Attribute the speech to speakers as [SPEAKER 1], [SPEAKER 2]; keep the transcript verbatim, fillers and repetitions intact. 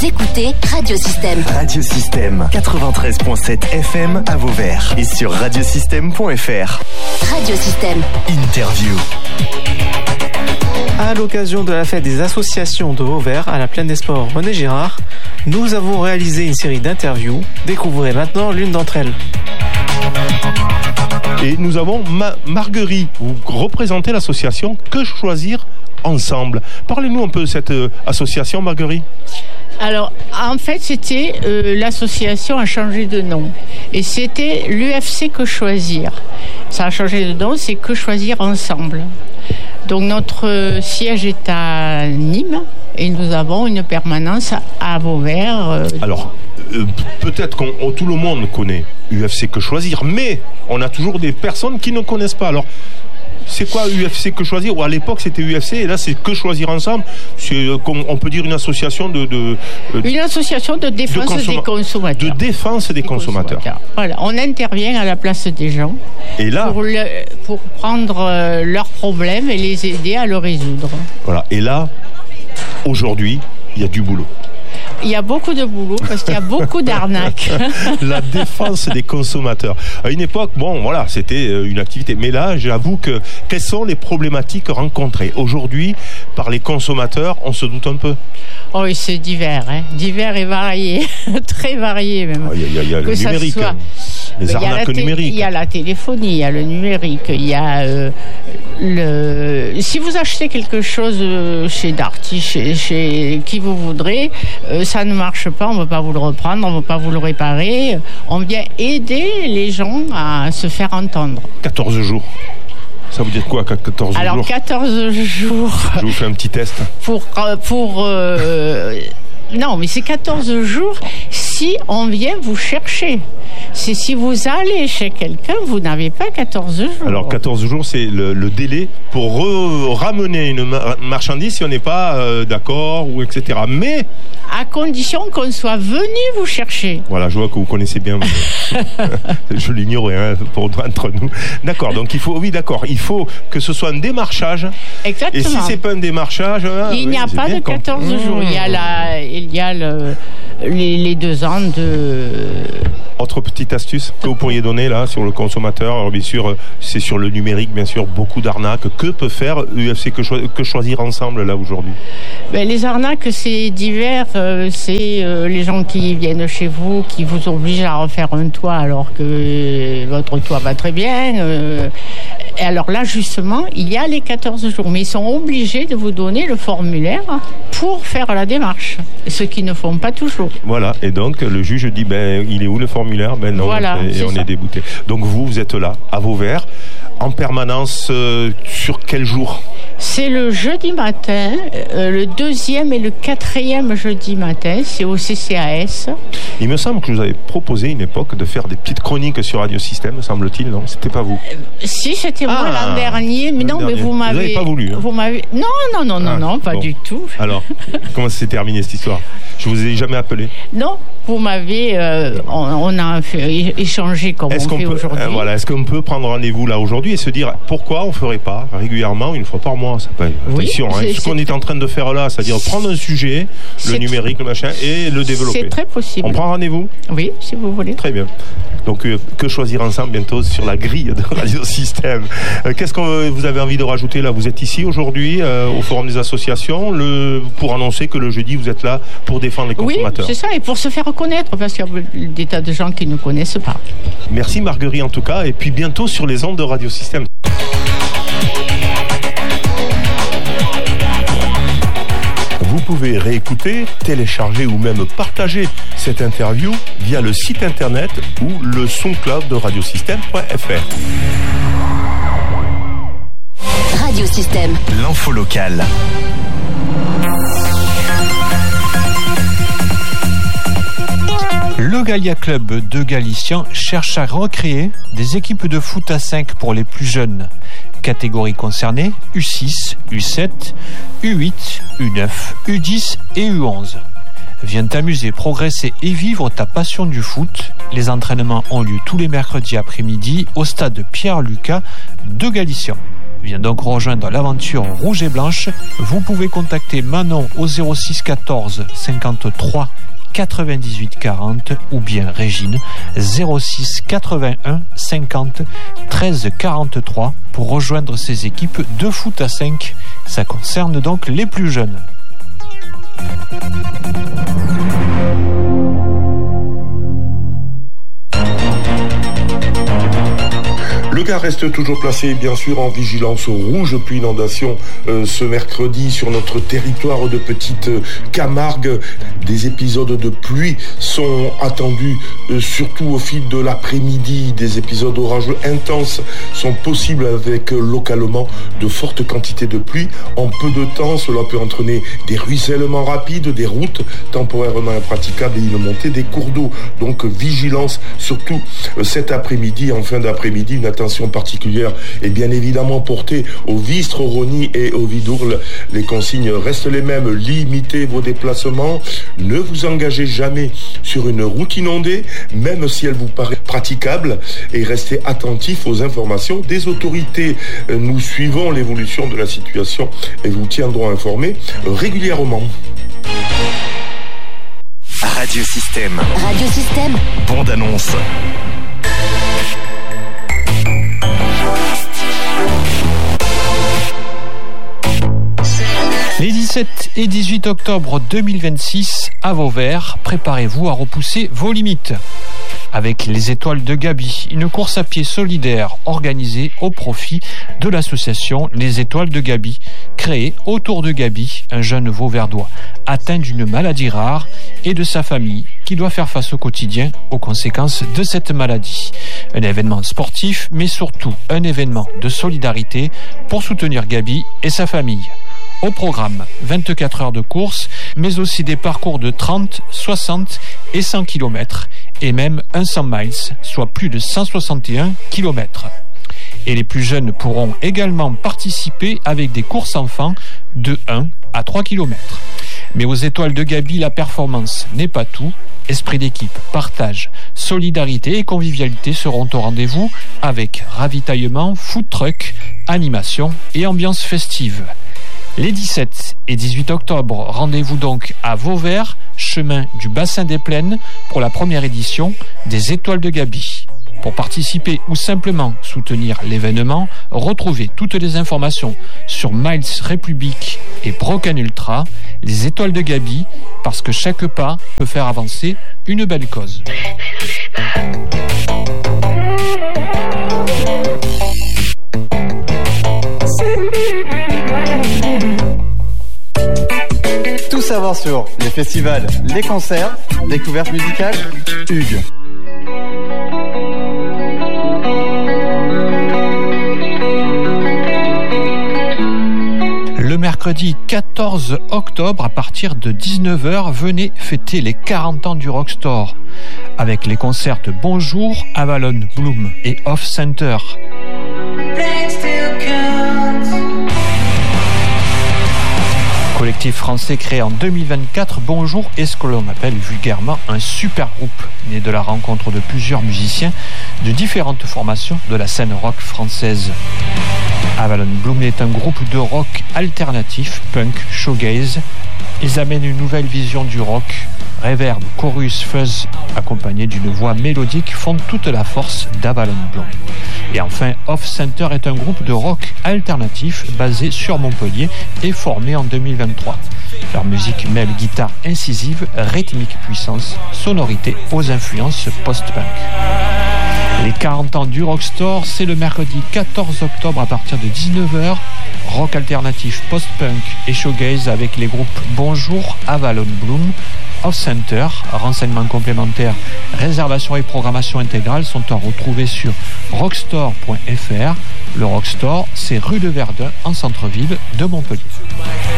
[SPEAKER 1] écoutez Radiosystème.
[SPEAKER 2] Radiosystème quatre-vingt-treize virgule sept F M à Vauvert et sur radiosystème point F R.
[SPEAKER 1] Radiosystème.
[SPEAKER 2] Interview.
[SPEAKER 3] À l'occasion de la fête des associations de Vauvert à la Plaine des Sports René Girard, nous avons réalisé une série d'interviews. Découvrez maintenant l'une d'entre elles.
[SPEAKER 4] Et nous avons Ma- Marguerite, vous représentez l'association Que Choisir Ensemble. Parlez-nous un peu de cette euh, association, Marguerite.
[SPEAKER 5] Alors, en fait, c'était euh, l'association a changé de nom et c'était l'U F C Que Choisir. Ça a changé de nom, c'est Que Choisir Ensemble. Donc notre siège est à Nîmes et nous avons une permanence à Vauvert. Euh,
[SPEAKER 4] Alors, euh, peut-être que tout le monde connaît U F C Que Choisir, mais on a toujours des personnes qui ne connaissent pas. Alors, c'est quoi U F C Que Choisir? Ou à l'époque c'était U F C et là c'est Que Choisir Ensemble. C'est comme on peut dire une association de, de, de
[SPEAKER 5] une association de défense de consomma- des consommateurs.
[SPEAKER 4] De défense des, des consommateurs. consommateurs.
[SPEAKER 5] Voilà, on intervient à la place des gens.
[SPEAKER 4] Et là,
[SPEAKER 5] pour, le, pour prendre euh, leurs problèmes et les aider à le résoudre.
[SPEAKER 4] Voilà. Et là, aujourd'hui, il y a du boulot.
[SPEAKER 5] Il y a beaucoup de boulot parce qu'il y a beaucoup d'arnaques.
[SPEAKER 4] La défense des consommateurs. À une époque, bon, voilà, c'était une activité. Mais là, j'avoue que quelles sont les problématiques rencontrées aujourd'hui par les consommateurs? On se doute un peu.
[SPEAKER 5] Oh, oui, c'est divers, hein. divers et varié, très varié même.
[SPEAKER 4] Il oh, y, y, y a le numérique, soit... les arnaques
[SPEAKER 5] té-
[SPEAKER 4] numériques.
[SPEAKER 5] Il y a la téléphonie, il y a le numérique, il y a euh, le. Si vous achetez quelque chose chez Darty, chez, chez qui vous voudrez, euh, ça ne marche pas, on ne veut pas vous le reprendre, on ne veut pas vous le réparer. On vient aider les gens à se faire entendre.
[SPEAKER 4] quatorze jours. Ça veut dire quoi, quatorze
[SPEAKER 5] Alors,
[SPEAKER 4] jours?
[SPEAKER 5] Alors, quatorze jours.
[SPEAKER 4] Je vous fais un petit test.
[SPEAKER 5] Pour. pour euh, non, mais c'est quatorze jours si on vient vous chercher. C'est si vous allez chez quelqu'un, vous n'avez pas quatorze jours.
[SPEAKER 4] Alors, quatorze jours, c'est le, le délai pour re- ramener une ma- marchandise si on n'est pas euh, d'accord, ou et cetera. Mais.
[SPEAKER 5] À condition qu'on soit venu vous chercher.
[SPEAKER 4] Voilà, je vois que vous connaissez bien. Je l'ignorais, hein, pour entre nous. D'accord, donc il faut, oui, d'accord, il faut que ce soit un démarchage.
[SPEAKER 5] Exactement.
[SPEAKER 4] Et si c'est pas un démarchage, hein,
[SPEAKER 5] il
[SPEAKER 4] oui,
[SPEAKER 5] n'y a pas de quatorze mmh. jours. Il y a la, il y a le, les, les deux ans de.
[SPEAKER 4] Autre petite astuce que vous pourriez donner là sur le consommateur. Alors bien sûr, c'est sur le numérique, bien sûr, beaucoup d'arnaques. Que peut faire U F C Que, cho- que Choisir Ensemble là aujourd'hui?
[SPEAKER 5] Ben, les arnaques, c'est divers. Euh, c'est euh, les gens qui viennent chez vous, qui vous obligent à refaire un toit alors que votre toit va très bien. Euh, et alors là, justement, il y a les quatorze jours, mais ils sont obligés de vous donner le formulaire pour faire la démarche, ce qu'ils ne font pas toujours.
[SPEAKER 4] Voilà, et donc le juge dit, ben il est où le formulaire? Ben non,
[SPEAKER 5] voilà,
[SPEAKER 4] et on
[SPEAKER 5] ça.
[SPEAKER 4] est débouté. Donc vous, vous êtes là, à Vauvert, en permanence, euh, sur quel jour?
[SPEAKER 5] C'est le jeudi matin, euh, le deuxième et le quatrième jeudi matin, c'est au C C A S.
[SPEAKER 4] Il me semble que je vous avais proposé une époque de faire des petites chroniques sur Radiosystème, semble-t-il, non? C'était pas vous?
[SPEAKER 5] euh, Si, c'était ah, moi l'an dernier, mais non, dernier. mais vous m'avez...
[SPEAKER 4] Vous n'avez pas voulu, hein?
[SPEAKER 5] Vous m'avez... Non, non, non, non, ah, non, pas bon. du tout.
[SPEAKER 4] Alors, comment ça s'est terminé cette histoire? Je vous ai jamais appelé? Non,
[SPEAKER 5] vous m'avez... Euh, on, on a fait, échangé comme
[SPEAKER 4] est-ce
[SPEAKER 5] on
[SPEAKER 4] qu'on
[SPEAKER 5] fait
[SPEAKER 4] peut,
[SPEAKER 5] aujourd'hui.
[SPEAKER 4] Euh, voilà, est-ce qu'on peut prendre rendez-vous là aujourd'hui et se dire pourquoi on ne ferait pas régulièrement, une fois par mois? Ça peut,
[SPEAKER 5] oui,
[SPEAKER 4] attention, hein, ce qu'on est en train de faire là, c'est-à-dire prendre un sujet, le numérique, tr- le machin, et le développer.
[SPEAKER 5] C'est très possible.
[SPEAKER 4] On prend rendez-vous?
[SPEAKER 5] Oui, si vous voulez.
[SPEAKER 4] Très bien. Donc, euh, Que Choisir Ensemble bientôt sur la grille de Radiosystème. Euh, qu'est-ce que vous avez envie de rajouter là? Vous êtes ici aujourd'hui euh, au Forum des associations le, pour annoncer que le jeudi vous êtes là pour défendre les consommateurs.
[SPEAKER 5] Oui, c'est ça, et pour se faire reconnaître, parce qu'il y a des tas de gens qui ne connaissent pas.
[SPEAKER 4] Merci Marguerite en tout cas, et puis bientôt sur les ondes de Radiosystème. Vous pouvez réécouter, télécharger ou même partager cette interview via le site internet ou le SoundCloud de radiosystème point F R.
[SPEAKER 1] Radiosystème.
[SPEAKER 2] L'info locale.
[SPEAKER 6] Le Gallia Club de Galician cherche à recréer des équipes de foot à cinq pour les plus jeunes. Catégories concernées, U six, U sept, U huit, U neuf, U dix et U onze. Viens t'amuser, progresser et vivre ta passion du foot. Les entraînements ont lieu tous les mercredis après-midi au stade Pierre-Lucas de Galician. vient donc rejoindre l'aventure rouge et blanche, vous pouvez contacter Manon au zéro six quatorze cinquante-trois quatre-vingt-dix-huit quarante ou bien Régine zéro six quatre-vingt-un cinquante treize quarante-trois pour rejoindre ces équipes de foot à cinq. Ça concerne donc les plus jeunes.
[SPEAKER 7] Le Gard reste toujours placé, bien sûr, en vigilance rouge depuis inondation euh, ce mercredi sur notre territoire de Petite Camargue. Des épisodes de pluie sont attendus, euh, surtout au fil de l'après-midi. Des épisodes orageux intenses sont possibles avec euh, localement de fortes quantités de pluie. En peu de temps, cela peut entraîner des ruissellements rapides, des routes temporairement impraticables et une montée des cours d'eau. Donc vigilance, surtout euh, cet après-midi, en fin d'après-midi, une attention particulière est bien évidemment portée au Vistre, au Rosny et au Vidourle. Les consignes restent les mêmes. Limitez vos déplacements. Ne vous engagez jamais sur une route inondée, même si elle vous paraît praticable, et restez attentifs aux informations des autorités. Nous suivons l'évolution de la situation et vous tiendrons informés régulièrement.
[SPEAKER 2] Radio Système.
[SPEAKER 1] Radio Système.
[SPEAKER 2] Bande annonce.
[SPEAKER 6] Les dix-sept et dix-huit octobre deux mille vingt-six, à Vauvert, préparez-vous à repousser vos limites. Avec les Étoiles de Gaby, une course à pied solidaire organisée au profit de l'association Les Étoiles de Gaby, créée autour de Gaby, un jeune Vauverdois atteint d'une maladie rare et de sa famille qui doit faire face au quotidien aux conséquences de cette maladie. Un événement sportif, mais surtout un événement de solidarité pour soutenir Gaby et sa famille. Au programme, vingt-quatre heures de course, mais aussi des parcours de trente, soixante et cent kilomètres, et même un cent miles, soit plus de cent soixante et un kilomètres. Et les plus jeunes pourront également participer avec des courses enfants de un à trois kilomètres. Mais aux Étoiles de Gaby, la performance n'est pas tout. Esprit d'équipe, partage, solidarité et convivialité seront au rendez-vous avec ravitaillement, food truck, animation et ambiance festive. Les dix-sept et dix-huit octobre, rendez-vous donc à Vauvert, chemin du Bassin des Plaines, pour la première édition des Étoiles de Gaby. Pour participer ou simplement soutenir l'événement, retrouvez toutes les informations sur Miles Republic et Broken Ultra, les Étoiles de Gaby, parce que chaque pas peut faire avancer une belle cause.
[SPEAKER 8] Tout savoir sur les festivals, les concerts, découvertes musicales, Hugues.
[SPEAKER 6] Le mercredi quatorze octobre, à partir de dix-neuf heures, venez fêter les quarante ans du Rockstore avec les concerts de Bonjour, Avalon Bloom et Off Center. Collectif français créé en deux mille vingt-quatre, Bonjour est ce que l'on appelle vulgairement un super groupe, né de la rencontre de plusieurs musiciens de différentes formations de la scène rock française. Avalon Bloom est un groupe de rock alternatif, punk, shoegaze. Ils amènent une nouvelle vision du rock. Reverb, chorus, fuzz, accompagnés d'une voix mélodique, font toute la force d'Avalon Bloom. Et enfin, Off Center est un groupe de rock alternatif basé sur Montpellier et formé en deux mille vingt-trois. Leur musique mêle guitare incisive, rythmique puissance, sonorité aux influences post-punk. Les quarante ans du Rockstore, c'est le mercredi quatorze octobre à partir de dix-neuf heures. Rock alternatif, post-punk et shoegaze avec les groupes Bonjour, Avalon Bloom, Off Center. Renseignements complémentaires, réservation et programmation intégrale sont à retrouver sur rockstore point f r. Le Rockstore, c'est rue de Verdun en centre-ville de Montpellier.